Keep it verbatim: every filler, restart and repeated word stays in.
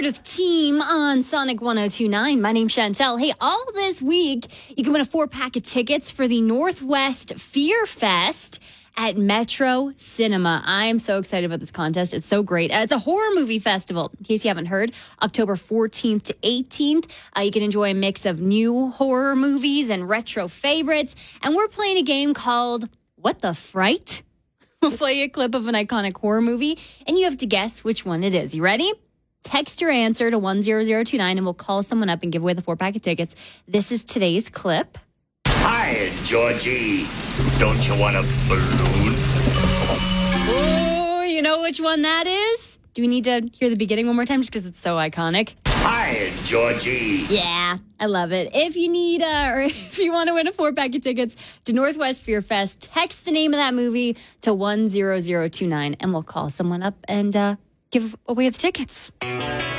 Meredith team on Sonic one oh two point nine. My name's Chantel. Hey, all this week, you can win a four-pack of tickets for the Northwest Fear Fest at Metro Cinema. I am so excited about this contest. It's so great. Uh, it's a horror movie festival, in case you haven't heard. October fourteenth to eighteenth. Uh, you can enjoy a mix of new horror movies and retro favorites. And we're playing a game called What the Fright? We'll play a clip of an iconic horror movie, and you have to guess which one it is. You ready? Text your answer to one zero zero two nine, and we'll call someone up and give away the four-pack of tickets. This is today's clip. Hi, Georgie. Don't you want a balloon? Oh, you know which one that is? Do we need to hear the beginning one more time just because it's so iconic? Hi, Georgie. Yeah, I love it. If you need, uh, or if you want to win a four-pack of tickets to Northwest Fear Fest, text the name of that movie to one zero zero two nine, and we'll call someone up and uh, give away the tickets.